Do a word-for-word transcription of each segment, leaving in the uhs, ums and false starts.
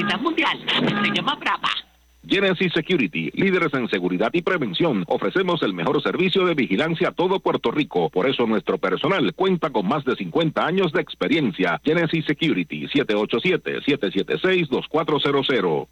calidad mundial. Se llama Brava. Genesis Security, líderes en seguridad y prevención. Ofrecemos el mejor servicio de vigilancia a todo Puerto Rico. Por eso nuestro personal cuenta con más de cincuenta años de experiencia. Genesis Security, siete ocho siete, siete siete seis, dos cuatro cero cero.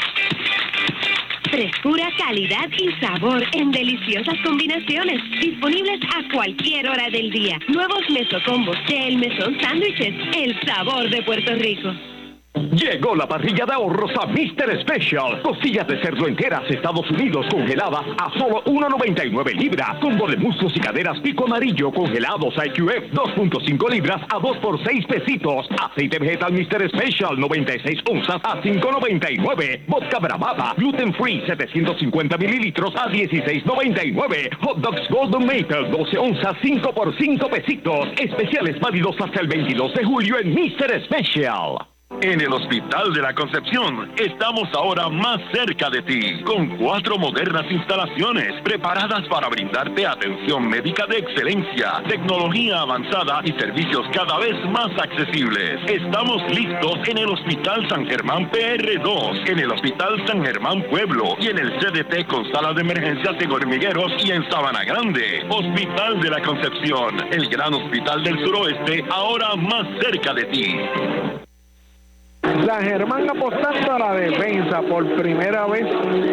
Frescura, calidad y sabor en deliciosas combinaciones. Disponibles a cualquier hora del día. Nuevos mesocombos de El Mesón Sándwiches. El sabor de Puerto Rico. Llegó la parrilla de ahorros a mister Special. Costillas de cerdo enteras Estados Unidos congeladas a solo uno noventa y nueve libras. Combo de muslos y caderas pico amarillo congelados I Q F dos punto cinco libras a dos por seis pesitos. Aceite vegetal mister Special noventa y seis onzas a cinco noventa y nueve. Vodka Bravada gluten free setecientos cincuenta mililitros a dieciséis noventa y nueve. Hot Dogs Golden Maple doce onzas cinco por cinco pesitos. Especiales válidos hasta el veintidós de julio en mister Special. En el Hospital de la Concepción estamos ahora más cerca de ti, con cuatro modernas instalaciones preparadas para brindarte atención médica de excelencia, tecnología avanzada y servicios cada vez más accesibles. Estamos listos en el Hospital San Germán P R dos, en el Hospital San Germán Pueblo y en el C D T con sala de emergencias en Hormigueros y en Sabana Grande. Hospital de la Concepción, el gran hospital del suroeste, ahora más cerca de ti. San Germán apostando a la defensa por primera vez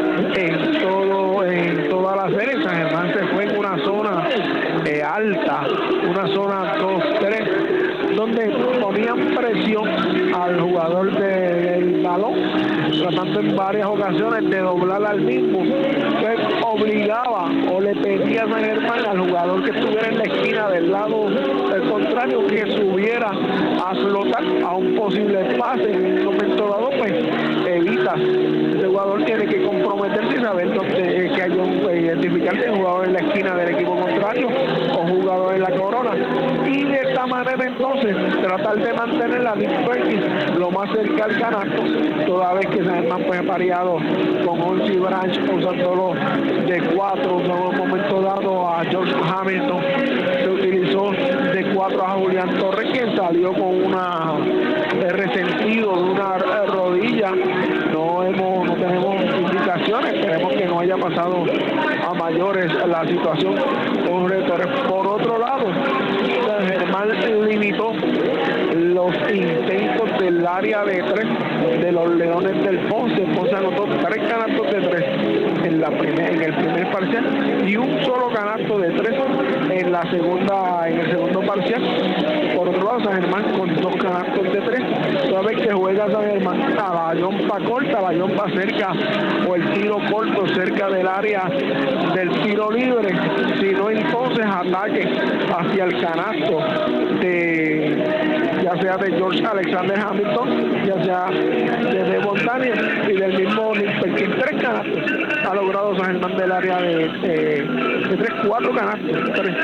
en todo en toda la serie. San Germán se fue en una zona eh, alta, una zona dos tres, donde ponían presión al jugador de, del balón, tratando en varias ocasiones de doblar al mismo. Entonces obligaba o le pedía a San Germán al jugador que estuviera en la esquina del lado del contrario que subiera a flotar a un posible pase. En un momento dado, pues evita, ese jugador tiene que comprometerse y saber dónde, que hay un, identificar si es jugador en la esquina del equipo contrario o jugador en la corona, y de esta manera entonces tratar de mantener la Nick Perkins lo más cerca al canasto, toda vez que San Germán pues ha pareado con Onsi Branch usándolo de cuatro, en un momento dado a George Hamilton se utilizó de cuatro a Julián Torres, quien salió con una de resentido de una rodilla. No hemos, no tenemos indicaciones, esperemos que no haya pasado a mayores la situación con Torres. Por otro lado, San Germán limitó los intentos del área de tres de los Leones del Ponce. Ponce anotó tres canastos de tres en la primer, en el primer parcial y un solo canasto de tres en la segunda, en el segundo parcial. Por otro lado, San Germán con dos canastos de tres. Toda vez que juega San Germán, Taballón pa corta, Taballón pa cerca o el tiro corto cerca del área del tiro libre, sino entonces ataque hacia el canasto de, ya sea de George Alexander Hamilton, ya sea de Devon Daniel y del mismo Nick Perkins. Tres canastos ha logrado San Germán del área de, de, de tres, cuatro canastos, tres,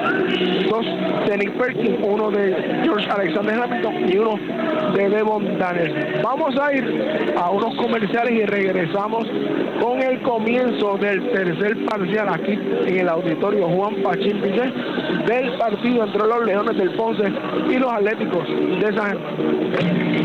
dos de Nick Perkins, uno de George Alexander Hamilton y uno de Devon Daniel. Vamos a ir a unos comerciales y regresamos con el comienzo del tercer parcial aquí en el auditorio Juan Pachín Villar del partido entre los Leones del Ponce y los Atléticos de San Germán.